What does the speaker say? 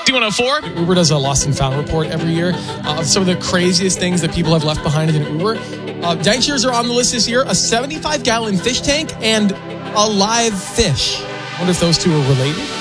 D104. Uber does a lost and found report every year of some of the craziest things that people have left behind in an Uber. Danksters are on the list this year. A 75-gallon fish tank and a live fish. I wonder if those two are related.